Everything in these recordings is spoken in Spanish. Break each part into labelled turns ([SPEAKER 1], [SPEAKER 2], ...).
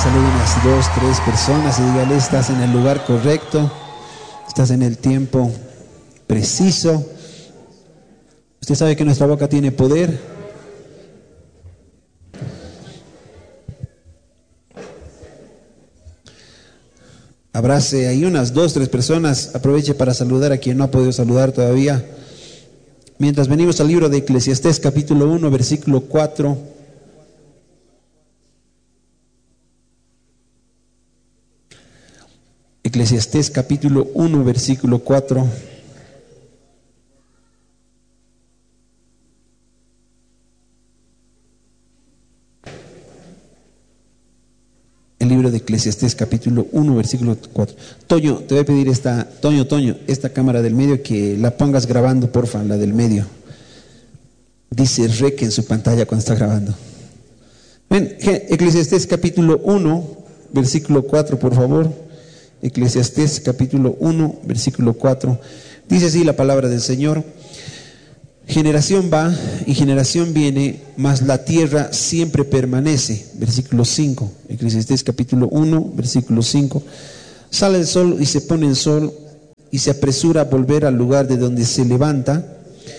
[SPEAKER 1] salude unas 2, 3 personas y dígale: estás en el lugar correcto, estás en el tiempo preciso. Usted sabe que nuestra boca tiene poder. Abrace ahí unas 2, 3 personas. Aproveche para saludar a quien no ha podido saludar todavía. Mientras venimos al libro de Eclesiastés, capítulo 1, versículo 4. Eclesiastés, capítulo 1, versículo 4. El libro de Eclesiastés, capítulo 1, versículo 4. Toño, te voy a pedir Toño, esta cámara del medio, que la pongas grabando, porfa, la del medio. Dice REC en su pantalla cuando está grabando. Ven, Eclesiastés, capítulo 1, versículo 4, por favor. Eclesiastés, capítulo 1, versículo 4. Dice así la palabra del Señor: generación va y generación viene, mas la tierra siempre permanece. Versículo 5, Eclesiastés capítulo 1, versículo 5. Sale el sol y se pone el sol, y se apresura a volver al lugar de donde se levanta.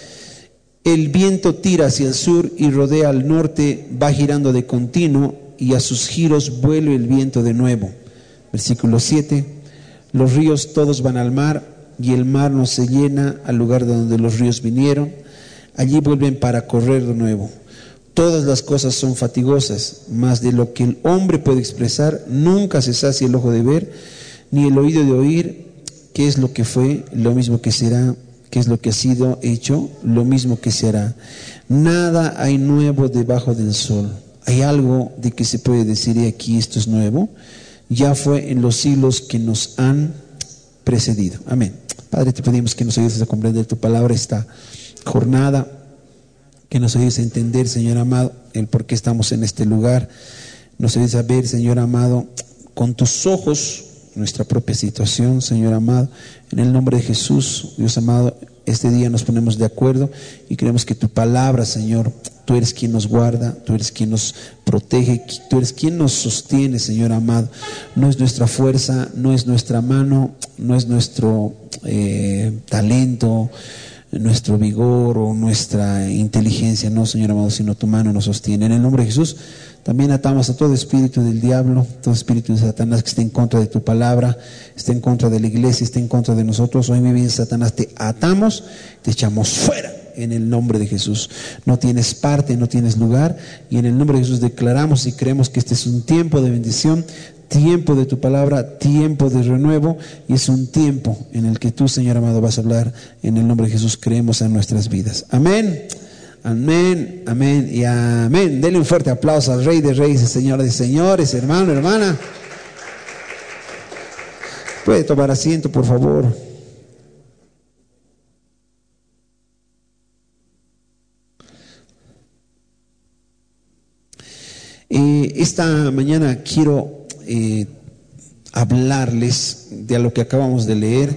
[SPEAKER 1] El viento tira hacia el sur y rodea al norte, va girando de continuo, y a sus giros vuelve el viento de nuevo. Versículo 7. Los ríos todos van al mar, y el mar no se llena al lugar de donde los ríos vinieron. Allí vuelven para correr de nuevo. Todas las cosas son fatigosas, mas de lo que el hombre puede expresar, nunca se sacia el ojo de ver, ni el oído de oír. ¿Qué es lo que fue? Lo mismo que será. ¿Qué es lo que ha sido hecho? Lo mismo que se hará. Nada hay nuevo debajo del sol. ¿Hay algo de que se puede decir y aquí esto es nuevo? Ya fue en los siglos que nos han precedido. Amén. Padre, te pedimos que nos ayudes a comprender tu palabra esta jornada, que nos ayudes a entender, Señor amado, el por qué estamos en este lugar. Nos ayudes a ver, Señor amado, con tus ojos nuestra propia situación, Señor amado. En el nombre de Jesús, Dios amado, este día nos ponemos de acuerdo y creemos que tu palabra, Señor, tú eres quien nos guarda, tú eres quien nos protege, tú eres quien nos sostiene, Señor amado. No es nuestra fuerza, no es nuestra mano, no es nuestro talento, nuestro vigor o nuestra inteligencia, no, Señor amado, sino tu mano nos sostiene. En el nombre de Jesús también atamos a todo espíritu del diablo, todo espíritu de Satanás que esté en contra de tu palabra, esté en contra de la iglesia, esté en contra de nosotros. Hoy, mi bien, Satanás, te atamos, te echamos fuera en el nombre de Jesús. No tienes parte, no tienes lugar, y en el nombre de Jesús declaramos y creemos que este es un tiempo de bendición, tiempo de tu palabra, tiempo de renuevo, y es un tiempo en el que tú, Señor amado, vas a hablar. En el nombre de Jesús creemos en nuestras vidas. Amén, amén, amén y amén. Denle un fuerte aplauso al Rey de Reyes, Señor de Señores, hermano, hermana. Puede tomar asiento, por favor. Esta mañana quiero hablarles de lo que acabamos de leer,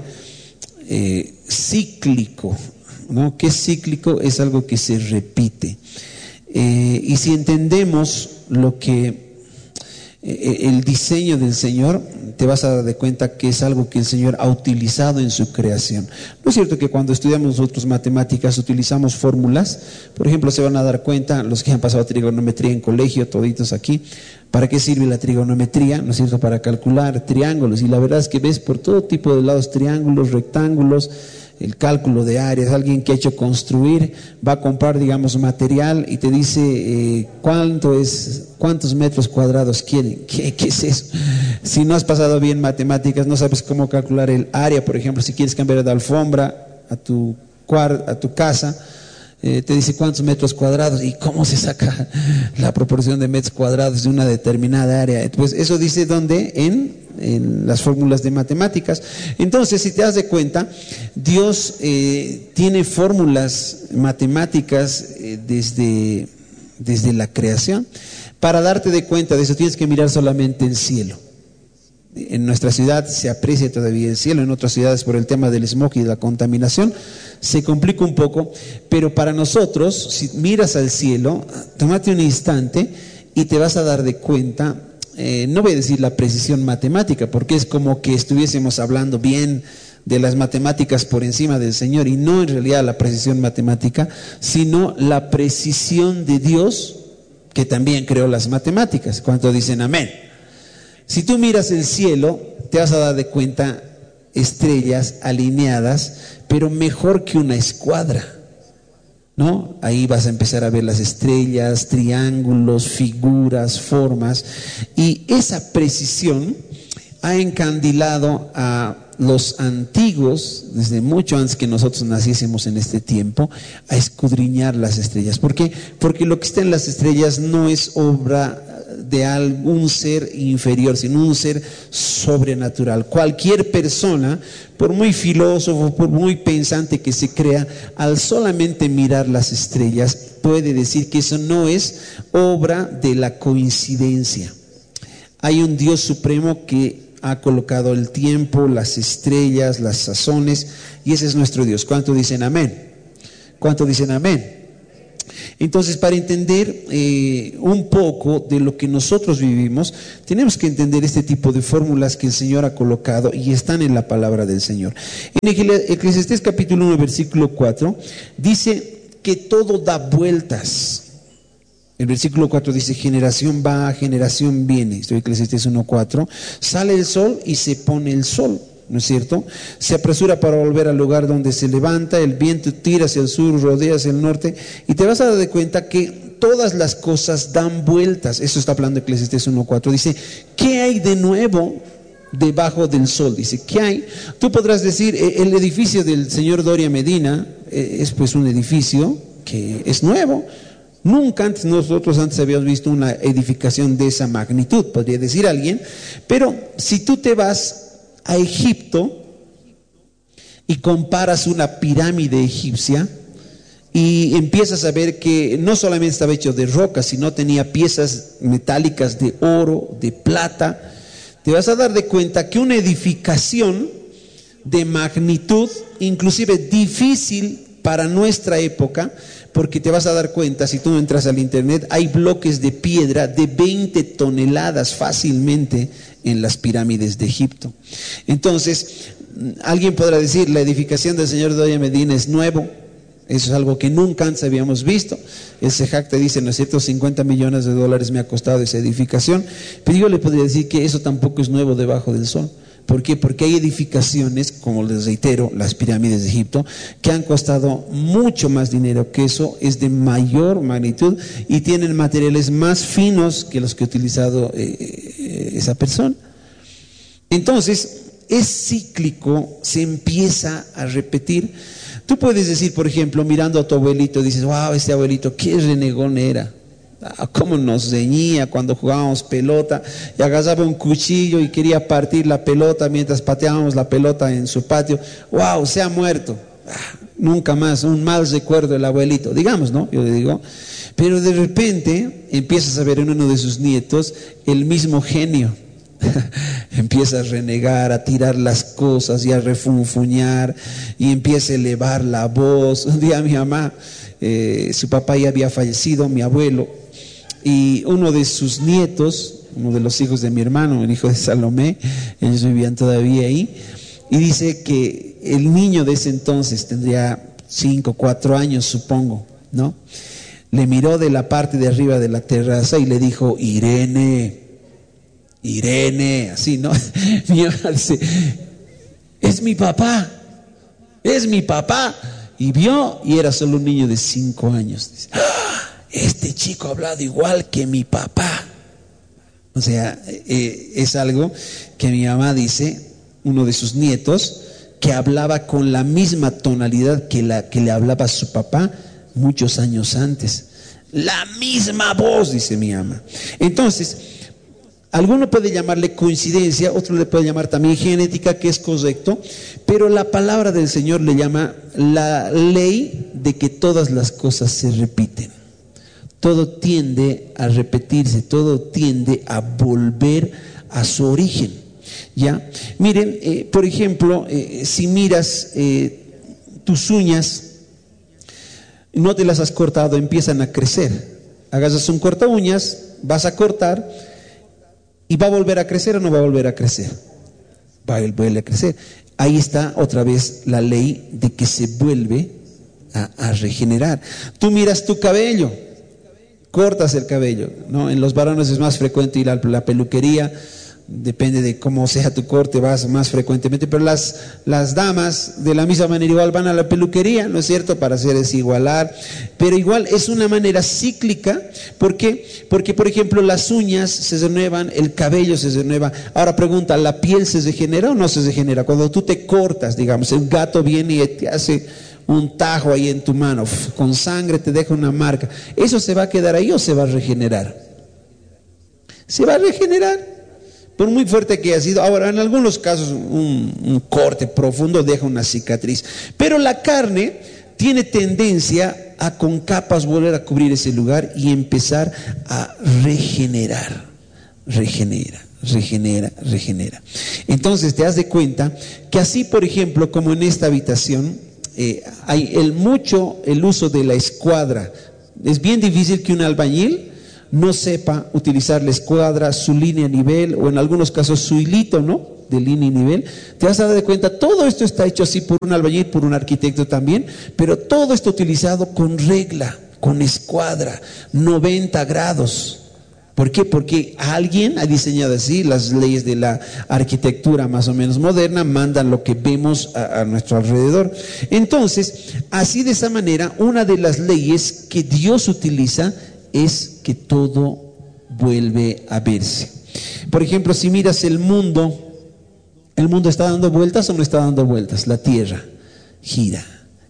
[SPEAKER 1] cíclico, ¿no? ¿Qué es cíclico? Es algo que se repite. Y si entendemos lo que el diseño del Señor, te vas a dar de cuenta que es algo que el Señor ha utilizado en su creación. ¿No es cierto que cuando estudiamos nosotros matemáticas utilizamos fórmulas? Por ejemplo, se van a dar cuenta, los que han pasado trigonometría en colegio, toditos aquí, ¿para qué sirve la trigonometría? ¿No es cierto? Para calcular triángulos, y la verdad es que ves por todo tipo de lados triángulos, rectángulos, el cálculo de áreas. Alguien que ha hecho construir va a comprar, digamos, material y te dice cuántos metros cuadrados quieren. ¿Qué es eso? Si no has pasado bien matemáticas, no sabes cómo calcular el área. Por ejemplo, si quieres cambiar de alfombra a tu casa, te dice cuántos metros cuadrados y cómo se saca la proporción de metros cuadrados de una determinada área. Pues eso dice ¿dónde? En las fórmulas de matemáticas. Entonces, si te das de cuenta, Dios tiene fórmulas matemáticas desde la creación. Para darte de cuenta de eso, tienes que mirar solamente el cielo. En nuestra ciudad se aprecia todavía el cielo, en otras ciudades por el tema del smog y de la contaminación se complica un poco, pero para nosotros, si miras al cielo, tómate un instante y te vas a dar de cuenta no voy a decir la precisión matemática, porque es como que estuviésemos hablando bien de las matemáticas por encima del Señor, y no en realidad la precisión matemática, sino la precisión de Dios, que también creó las matemáticas. ¿Cuántos dicen amén? Si tú miras el cielo, te vas a dar de cuenta estrellas alineadas, pero mejor que una escuadra, ¿no? Ahí vas a empezar a ver las estrellas, triángulos, figuras, formas, y esa precisión ha encandilado a los antiguos, desde mucho antes que nosotros naciésemos en este tiempo, a escudriñar las estrellas. ¿Por qué? Porque lo que está en las estrellas no es obra de algún ser inferior, sino un ser sobrenatural. Cualquier persona, por muy filósofo, por muy pensante que se crea, al solamente mirar las estrellas, puede decir que eso no es obra de la coincidencia. Hay un Dios supremo que ha colocado el tiempo, las estrellas, las sazones, y ese es nuestro Dios. ¿Cuánto dicen amén? ¿Cuánto dicen amén? Entonces, para entender un poco de lo que nosotros vivimos, tenemos que entender este tipo de fórmulas que el Señor ha colocado y están en la palabra del Señor. En Eclesiastés capítulo 1, versículo 4, dice que todo da vueltas. El versículo 4 dice: generación va, generación viene. Esto es Eclesiastés 1:4. Sale el sol y se pone el sol, ¿no es cierto? Se apresura para volver al lugar donde se levanta, el viento tira hacia el sur, rodea hacia el norte, y te vas a dar de cuenta que todas las cosas dan vueltas. Eso está hablando Eclesiastés 1:4. Dice: ¿qué hay de nuevo debajo del sol? Dice: ¿qué hay? Tú podrás decir, el edificio del señor Doria Medina es pues un edificio que es nuevo. Nunca nosotros habíamos visto una edificación de esa magnitud, podría decir alguien. Pero si tú te vas a Egipto y comparas una pirámide egipcia y empiezas a ver que no solamente estaba hecho de roca, sino tenía piezas metálicas de oro, de plata, te vas a dar de cuenta que una edificación de magnitud, inclusive difícil para nuestra época, porque te vas a dar cuenta, si tú entras al internet, hay bloques de piedra de 20 toneladas fácilmente en las pirámides de Egipto. Entonces, alguien podrá decir, la edificación del señor Doria Medina es nuevo. Eso es algo que nunca antes habíamos visto. El CEJAC te dice, ¿no es cierto?, $50 millones me ha costado esa edificación. Pero yo le podría decir que eso tampoco es nuevo debajo del sol. ¿Por qué? Porque hay edificaciones, como les reitero, las pirámides de Egipto, que han costado mucho más dinero que eso, es de mayor magnitud y tienen materiales más finos que los que ha utilizado esa persona. Entonces, es cíclico, se empieza a repetir. Tú puedes decir, por ejemplo, mirando a tu abuelito, dices: wow, este abuelito, qué renegón era. Cómo nos reñía cuando jugábamos pelota, y agarraba un cuchillo y quería partir la pelota mientras pateábamos la pelota en su patio. Wow, se ha muerto. Nunca más, un mal recuerdo del abuelito, digamos, ¿no? Yo le digo. Pero de repente empiezas a ver en uno de sus nietos el mismo genio. Empieza a renegar, a tirar las cosas y a refunfuñar, y empieza a elevar la voz. Un día mi mamá, su papá ya había fallecido, mi abuelo, y uno de sus nietos, uno de los hijos de mi hermano, el hijo de Salomé, ellos vivían todavía ahí, y dice que el niño de ese entonces tendría 5, 4 años, supongo, ¿no? Le miró de la parte de arriba de la terraza y le dijo: Irene, Irene, así, ¿no? Mi mamá dice: es mi papá, es mi papá. Y vio, y era solo un niño de 5 años. Dice: este chico ha hablado igual que mi papá. O sea, es algo que mi mamá dice, uno de sus nietos, que hablaba con la misma tonalidad que le hablaba a su papá muchos años antes. La misma voz, dice mi mamá. Entonces, alguno puede llamarle coincidencia, otro le puede llamar también genética, que es correcto, pero la palabra del Señor le llama la ley de que todas las cosas se repiten. Todo tiende a repetirse, todo tiende a volver a su origen. ¿Ya? Miren, por ejemplo, si miras tus uñas, no te las has cortado, empiezan a crecer. Agarras un corta uñas, vas a cortar, ¿Y va a volver a crecer o no va a volver a crecer? Va a volver a crecer. Ahí está otra vez la ley de que se vuelve a regenerar. Tú miras tu cabello, cortas el cabello, ¿no? En los varones es más frecuente ir a la peluquería, depende de cómo sea tu corte, vas más frecuentemente, pero las damas de la misma manera igual van a la peluquería, ¿no es cierto?, para hacer desigualar, pero igual es una manera cíclica. ¿Por qué? Porque, por ejemplo, las uñas se renuevan, el cabello se renueva. Ahora pregunta, ¿la piel se regenera o no se regenera? Cuando tú te cortas, digamos, un gato viene y te hace un tajo ahí en tu mano, con sangre te deja una marca, ¿eso se va a quedar ahí o se va a regenerar? Se va a regenerar. Por muy fuerte que haya sido. Ahora, en algunos casos un corte profundo deja una cicatriz, pero la carne tiene tendencia a con capas volver a cubrir ese lugar y empezar a regenerar. Regenera. Entonces te das de cuenta que así, por ejemplo, como en esta habitación hay el uso de la escuadra. Es bien difícil que un albañil no sepa utilizar la escuadra, su línea a nivel, o en algunos casos su hilito, ¿no?, de línea y nivel. Te vas a dar cuenta, todo esto está hecho así por un albañil, por un arquitecto también, pero todo está utilizado con regla, con escuadra, 90 grados. ¿Por qué? Porque alguien ha diseñado así. Las leyes de la arquitectura más o menos moderna mandan lo que vemos a nuestro alrededor. Entonces, así de esa manera, una de las leyes que Dios utiliza es que todo vuelve a verse. Por ejemplo, si miras el mundo está dando vueltas o no está dando vueltas. La tierra gira.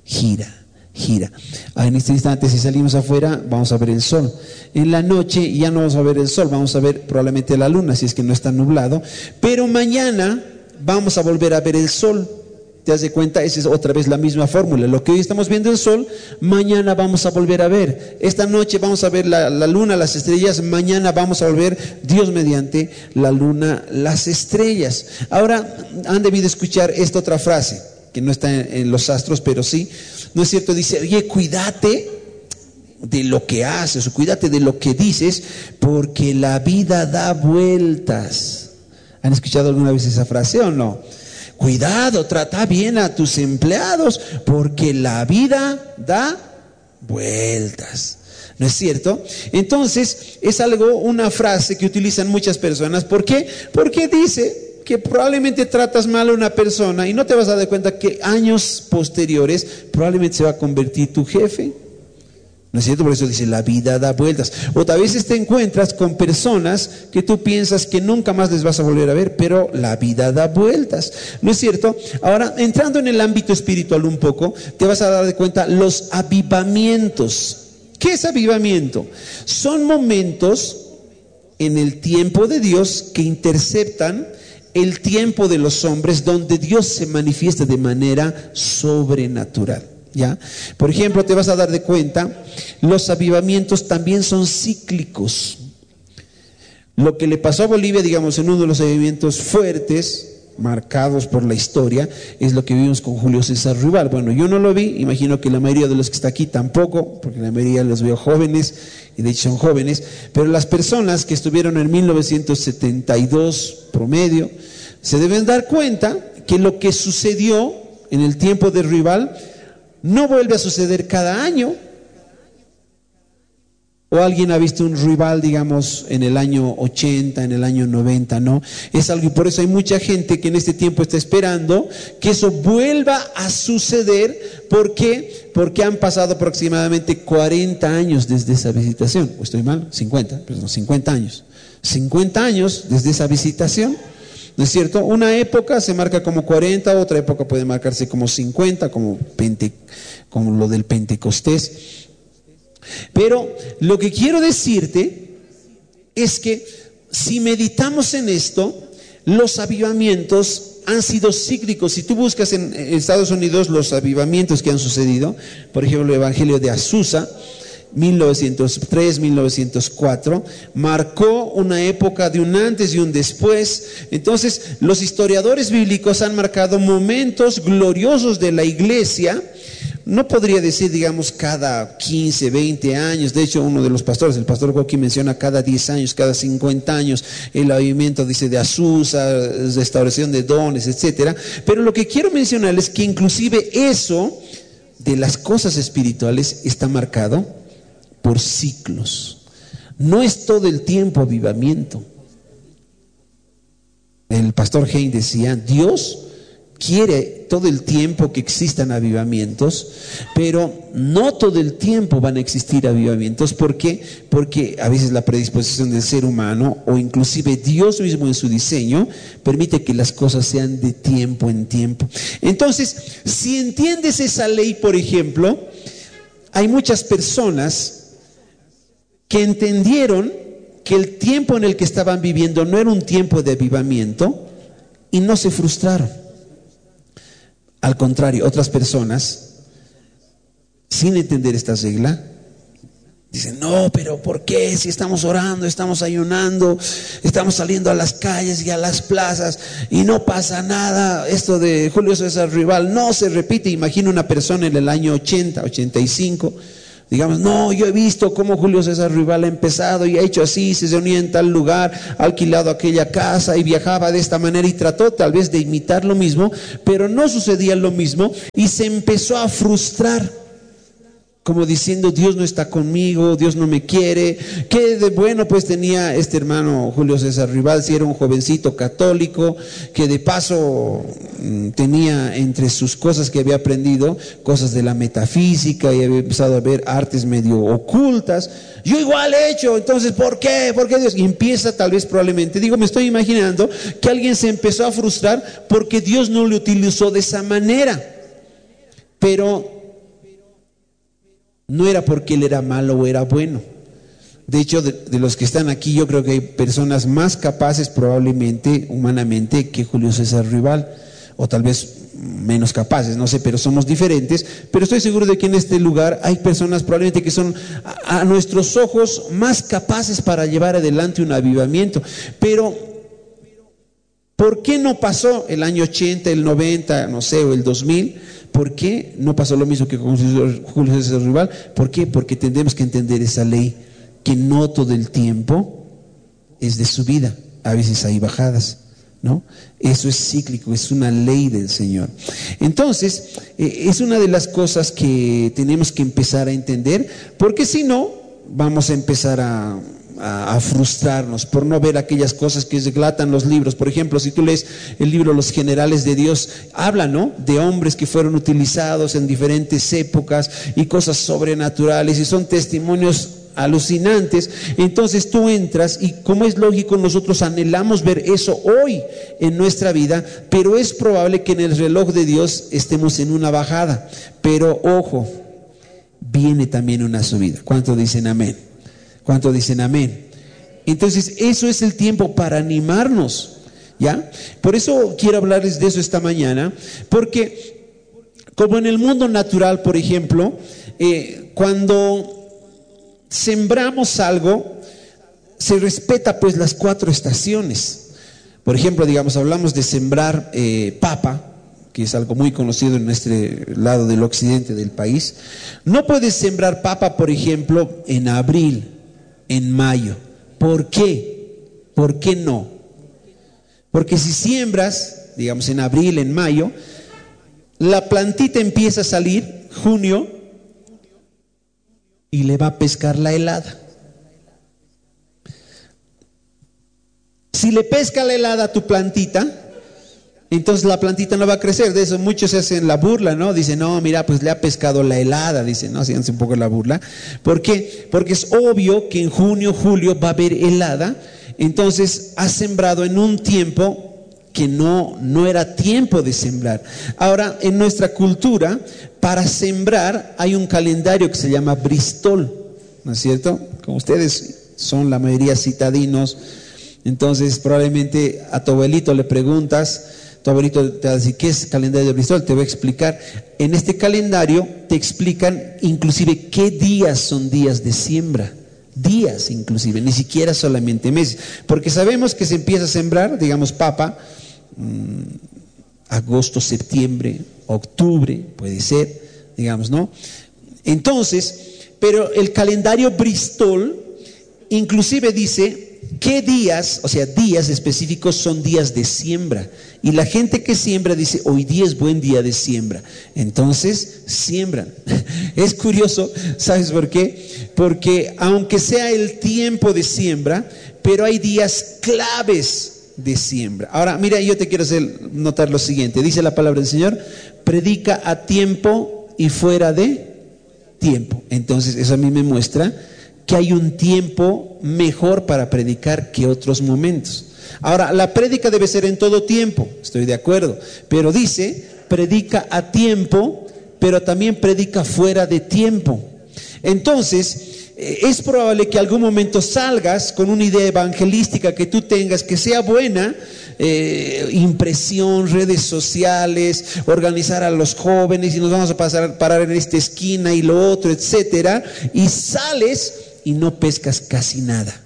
[SPEAKER 1] En este instante, si salimos afuera, vamos a ver el sol. En la noche ya no vamos a ver el sol, vamos a ver probablemente la luna, si es que no está nublado. Pero mañana vamos a volver a ver el sol. ¿Te das de cuenta? Esa es otra vez la misma fórmula. Lo que hoy estamos viendo el sol, mañana vamos a volver a ver. Esta noche vamos a ver la luna, las estrellas. Mañana vamos a volver, Dios mediante, la luna, las estrellas. Ahora, han debido escuchar esta otra frase, que no está en los astros, pero sí. ¿No es cierto? Dice, oye, cuídate de lo que haces, o cuídate de lo que dices, porque la vida da vueltas. ¿Han escuchado alguna vez esa frase o no? Cuidado, trata bien a tus empleados, porque la vida da vueltas. ¿No es cierto? Entonces, es una frase que utilizan muchas personas. ¿Por qué? Porque dice que probablemente tratas mal a una persona y no te vas a dar cuenta que años posteriores probablemente se va a convertir tu jefe. ¿No es cierto? Por eso dice, la vida da vueltas. Otra veces te encuentras con personas que tú piensas que nunca más les vas a volver a ver, pero la vida da vueltas. ¿No es cierto? Ahora, entrando en el ámbito espiritual un poco, te vas a dar de cuenta los avivamientos. ¿Qué es avivamiento? Son momentos en el tiempo de Dios que interceptan el tiempo de los hombres, donde Dios se manifiesta de manera sobrenatural. ¿Ya? Por ejemplo, te vas a dar de cuenta, los avivamientos también son cíclicos. Lo que le pasó a Bolivia, digamos, en uno de los avivamientos fuertes, marcados por la historia, es lo que vimos con Julio César Ruibal. Bueno, yo no lo vi, imagino que la mayoría de los que está aquí tampoco, porque la mayoría los veo jóvenes, y de hecho son jóvenes, pero las personas que estuvieron en 1972 promedio, se deben dar cuenta que lo que sucedió en el tiempo de Ruibal no vuelve a suceder cada año. O alguien ha visto un Ruibal, digamos, en el año 80, en el año 90, ¿no? Es algo, y por eso hay mucha gente que en este tiempo está esperando que eso vuelva a suceder. ¿Por qué? Porque han pasado aproximadamente 40 años desde esa visitación. ¿O estoy mal? 50, perdón, 50 años. 50 años desde esa visitación. ¿No es cierto? Una época se marca como 40, otra época puede marcarse como 50, como lo del Pentecostés. Pero lo que quiero decirte es que si meditamos en esto, los avivamientos han sido cíclicos. Si tú buscas en Estados Unidos los avivamientos que han sucedido, por ejemplo, el Evangelio de Azusa, 1903, 1904, marcó una época de un antes y un después. Entonces, los historiadores bíblicos han marcado momentos gloriosos de la iglesia no podría decir, digamos, cada 15, 20 años. De hecho, uno de los pastores, el pastor Joaquín, menciona cada 10 años, cada 50 años, el avivamiento, dice, de Azusa, restauración de dones, etcétera. Pero lo que quiero mencionar es que inclusive eso de las cosas espirituales está marcado por ciclos. No es todo el tiempo avivamiento. El pastor Hein decía, Dios quiere todo el tiempo que existan avivamientos, pero no todo el tiempo van a existir avivamientos. ¿Por qué? Porque a veces la predisposición del ser humano, o inclusive Dios mismo en su diseño, permite que las cosas sean de tiempo en tiempo. Entonces, si entiendes esa ley, por ejemplo, hay muchas personas que entendieron que el tiempo en el que estaban viviendo no era un tiempo de avivamiento y no se frustraron. Al contrario, otras personas, sin entender esta regla, dicen, no, pero ¿por qué? Si estamos orando, estamos ayunando, estamos saliendo a las calles y a las plazas y no pasa nada. Esto de Julio César Rival no se repite. Imagina una persona en el año 80, 85, digamos, no, yo he visto cómo Julio César Rival ha empezado y ha hecho así, se reunía en tal lugar, ha alquilado aquella casa y viajaba de esta manera y trató tal vez de imitar lo mismo, pero no sucedía lo mismo y se empezó a frustrar, como diciendo, Dios no está conmigo, Dios no me quiere. ¿Qué de bueno pues tenía este hermano Julio César Rival, si era un jovencito católico, que de paso tenía entre sus cosas que había aprendido, cosas de la metafísica, y había empezado a ver artes medio ocultas? Yo igual he hecho, entonces ¿por qué? ¿Por qué Dios? Y empieza tal vez probablemente, digo, me estoy imaginando que alguien se empezó a frustrar porque Dios no le utilizó de esa manera. Pero no era porque él era malo o era bueno. De hecho, de los que están aquí, yo creo que hay personas más capaces probablemente, humanamente, que Julio César Rival, o tal vez menos capaces, no sé, pero somos diferentes. Pero estoy seguro de que en este lugar hay personas probablemente que son a nuestros ojos más capaces para llevar adelante un avivamiento. Pero ¿por qué no pasó el año 80, el 90, no sé, o el 2000? ¿Por qué no pasó lo mismo que con Julio César Rival? ¿Por qué? Porque tendremos que entender esa ley, que no todo el tiempo es de subida, a veces hay bajadas, ¿no? Eso es cíclico, es una ley del Señor. Entonces, es una de las cosas que tenemos que empezar a entender, porque si no, vamos a empezar a frustrarnos por no ver aquellas cosas que relatan los libros. Por ejemplo, si tú lees el libro Los Generales de Dios, habla, ¿no?, de hombres que fueron utilizados en diferentes épocas y cosas sobrenaturales, y son testimonios alucinantes. Entonces tú entras y, como es lógico, nosotros anhelamos ver eso hoy en nuestra vida, pero es probable que en el reloj de Dios estemos en una bajada. Pero ojo, viene también una subida. ¿Cuántos dicen amén? ¿Cuántos dicen amén? Entonces eso es el tiempo para animarnos, ¿ya? Por eso quiero hablarles de eso esta mañana, porque como en el mundo natural, por ejemplo, cuando sembramos algo, se respeta pues las 4 estaciones. Por ejemplo, digamos, hablamos de sembrar papa, que es algo muy conocido en este lado del occidente del país. No puedes sembrar papa, por ejemplo, en abril, en mayo. ¿Por qué? ¿Por qué no? Porque si siembras, digamos, en abril, en mayo, la plantita empieza a salir junio y le va a pescar la helada. Si le pesca la helada a tu plantita, entonces la plantita no va a crecer. De eso muchos se hacen la burla, ¿no? Dicen, no, mira, pues le ha pescado la helada. Dicen, no, hacíanse un poco la burla. ¿Por qué? Porque es obvio que en junio, julio va a haber helada. Entonces has sembrado en un tiempo que no era tiempo de sembrar. Ahora, en nuestra cultura, para sembrar hay un calendario que se llama Bristol, ¿no es cierto? Como ustedes son la mayoría citadinos, entonces probablemente a tu abuelito le preguntas, tu abuelito te va a decir, ¿qué es el calendario de Bristol? Te voy a explicar. En este calendario te explican inclusive qué días son días de siembra. Días inclusive, ni siquiera solamente meses. Porque sabemos que se empieza a sembrar, digamos, papa, agosto, septiembre, octubre, puede ser, digamos, ¿no? Entonces, pero el calendario Bristol inclusive dice qué días, o sea, días específicos son días de siembra. Y la gente que siembra dice, hoy día es buen día de siembra. Entonces, siembran. Es curioso, ¿sabes por qué? Porque aunque sea el tiempo de siembra, pero hay días claves de siembra. Ahora, mira, yo te quiero hacer notar lo siguiente. Dice la palabra del Señor, predica a tiempo y fuera de tiempo. Entonces, eso a mí me muestra que hay un tiempo mejor para predicar que otros momentos. Ahora, la prédica debe ser en todo tiempo, estoy de acuerdo, pero dice, predica a tiempo, pero también predica fuera de tiempo. Entonces, es probable que algún momento salgas con una idea evangelística que tú tengas, que sea buena, impresión, redes sociales, organizar a los jóvenes y nos vamos a parar en esta esquina y lo otro, etcétera, y sales y no pescas casi nada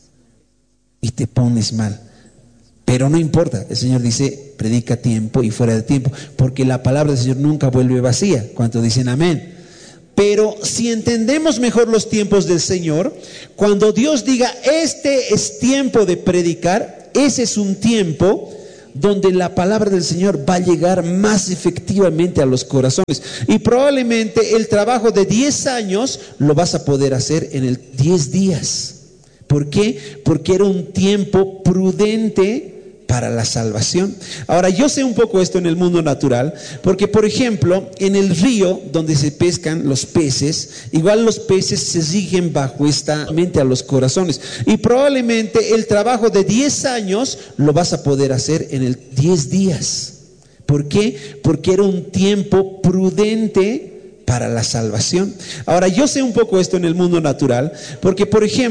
[SPEAKER 1] y te pones mal. Pero no importa, el Señor dice, predica a tiempo y fuera de tiempo, porque la palabra del Señor nunca vuelve vacía. ¿Cuántos dicen amén? Pero si entendemos mejor los tiempos del Señor, cuando Dios diga, este es tiempo de predicar, ese es un tiempo donde la palabra del Señor va a llegar más efectivamente a los corazones. Y probablemente el trabajo de 10 años lo vas a poder hacer en 10 días. ¿Por qué? Porque era un tiempo prudente para la salvación. Ahora, yo sé un poco esto en el mundo natural, porque por ejemplo, en el río donde se pescan los peces, igual los peces se rigen bajo esta mente a los corazones. Y probablemente el trabajo de 10 años lo vas a poder hacer en 10 días. ¿Por qué? Porque era un tiempo prudente para la salvación. Ahora, yo sé un poco esto en el mundo natural, porque por ejemplo,